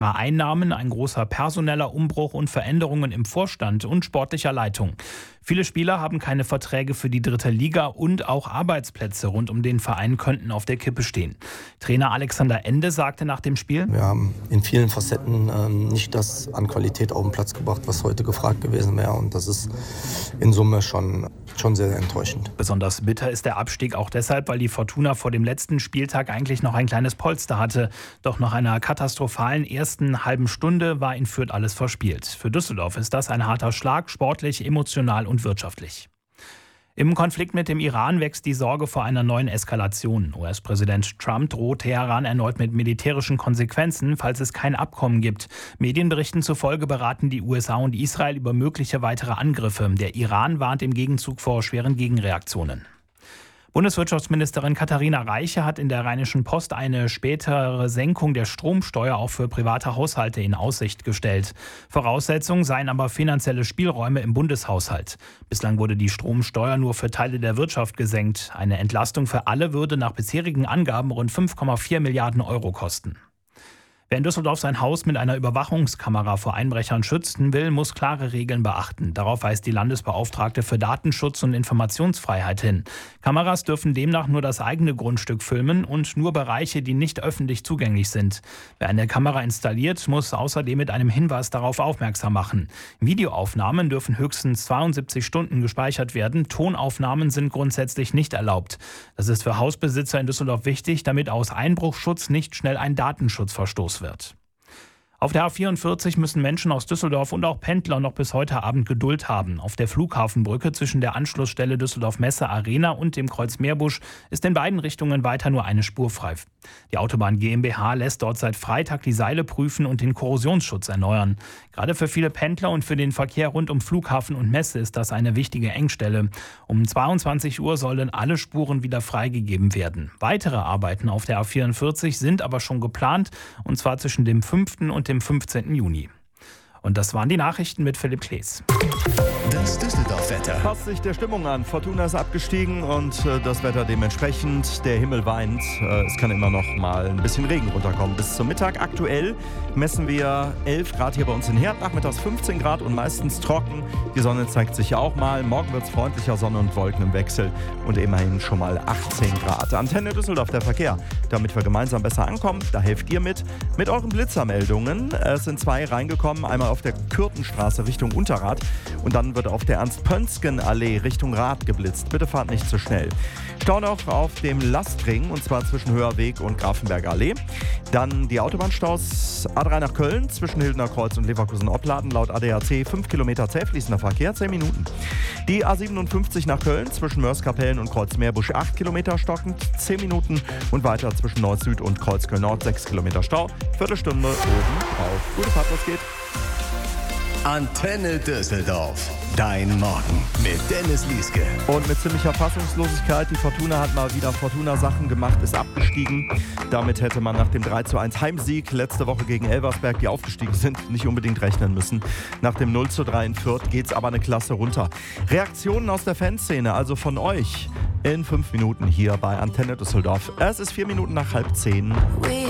Einnahmen, ein großer personeller Umbruch und Veränderungen im Vorstand und sportlicher Leitung. Viele Spieler haben keine Verträge für die 3. Liga und auch Arbeitsplätze rund um den Verein könnten auf der Kippe stehen. Trainer Alexander Ende sagte nach dem Spiel: Wir haben in vielen Facetten nicht das an Qualität auf den Platz gebracht, was heute gefragt gewesen wäre. Und das ist in Summe schon sehr enttäuschend. Besonders bitter ist der Abstieg auch deshalb, weil die Fortuna vor dem letzten Spieltag eigentlich noch ein kleines Polster hatte. Doch nach einer katastrophalen ersten halben Stunde war in Fürth alles verspielt. Für Düsseldorf ist das ein harter Schlag, sportlich, emotional und wirtschaftlich. Im Konflikt mit dem Iran wächst die Sorge vor einer neuen Eskalation. US-Präsident Trump droht Teheran erneut mit militärischen Konsequenzen, falls es kein Abkommen gibt. Medienberichten zufolge beraten die USA und Israel über mögliche weitere Angriffe. Der Iran warnt im Gegenzug vor schweren Gegenreaktionen. Bundeswirtschaftsministerin Katharina Reiche hat in der Rheinischen Post eine spätere Senkung der Stromsteuer auch für private Haushalte in Aussicht gestellt. Voraussetzung seien aber finanzielle Spielräume im Bundeshaushalt. Bislang wurde die Stromsteuer nur für Teile der Wirtschaft gesenkt. Eine Entlastung für alle würde nach bisherigen Angaben rund 5,4 Milliarden Euro kosten. Wer in Düsseldorf sein Haus mit einer Überwachungskamera vor Einbrechern schützen will, muss klare Regeln beachten. Darauf weist die Landesbeauftragte für Datenschutz und Informationsfreiheit hin. Kameras dürfen demnach nur das eigene Grundstück filmen und nur Bereiche, die nicht öffentlich zugänglich sind. Wer eine Kamera installiert, muss außerdem mit einem Hinweis darauf aufmerksam machen. Videoaufnahmen dürfen höchstens 72 Stunden gespeichert werden. Tonaufnahmen sind grundsätzlich nicht erlaubt. Das ist für Hausbesitzer in Düsseldorf wichtig, damit aus Einbruchschutz nicht schnell ein Datenschutzverstoß wird. Auf der A44 müssen Menschen aus Düsseldorf und auch Pendler noch bis heute Abend Geduld haben. Auf der Flughafenbrücke zwischen der Anschlussstelle Düsseldorf-Messe Arena und dem Kreuz Meerbusch ist in beiden Richtungen weiter nur eine Spur frei. Die Autobahn GmbH lässt dort seit Freitag die Seile prüfen und den Korrosionsschutz erneuern. Gerade für viele Pendler und für den Verkehr rund um Flughafen und Messe ist das eine wichtige Engstelle. Um 22 Uhr sollen alle Spuren wieder freigegeben werden. Weitere Arbeiten auf der A44 sind aber schon geplant, und zwar zwischen dem 5. und dem 15. Juni. Und das waren die Nachrichten mit Philipp Klees. Das Düsseldorf-Wetter. Passt sich der Stimmung an. Fortuna ist abgestiegen und das Wetter dementsprechend. Der Himmel weint. Es kann immer noch mal ein bisschen Regen runterkommen. Bis zum Mittag aktuell messen wir 11 Grad hier bei uns in Herd. Nachmittags 15 Grad und meistens trocken. Die Sonne zeigt sich ja auch mal. Morgen wird es freundlicher, Sonne und Wolken im Wechsel. Und immerhin schon mal 18 Grad. Antenne Düsseldorf, der Verkehr. Damit wir gemeinsam besser ankommen, da helft ihr mit euren Blitzermeldungen. Es sind 2 reingekommen. Einmal auf der Kürtenstraße Richtung Unterrad und dann wird auf der Ernst-Pönsken-Allee Richtung Rad geblitzt. Bitte fahrt nicht zu schnell. Stau noch auf dem Lastring und zwar zwischen Höherweg und Grafenberger Allee. Dann die Autobahnstaus A3 nach Köln zwischen Hildener Kreuz und Leverkusen-Opladen. Laut ADAC 5 Kilometer zäh fließender Verkehr, 10 Minuten. Die A57 nach Köln zwischen Mörs-Kapellen und Kreuz-Meerbusch 8 Kilometer stockend, 10 Minuten. Und weiter zwischen Nord-Süd und Kreuzköln-Nord 6 Kilometer Stau. Viertelstunde oben drauf. Gute Fahrt, was geht. Antenne Düsseldorf. Dein Morgen mit Dennis Lieske. Und mit ziemlicher Fassungslosigkeit, die Fortuna hat mal wieder Fortuna-Sachen gemacht, ist abgestiegen. Damit hätte man nach dem 3:1 Heimsieg letzte Woche gegen Elversberg, die aufgestiegen sind, nicht unbedingt rechnen müssen. Nach dem 0:3 in Fürth geht's aber eine Klasse runter. Reaktionen aus der Fanszene, also von euch, in 5 Minuten hier bei Antenne Düsseldorf. Es ist 4 Minuten nach 9:30.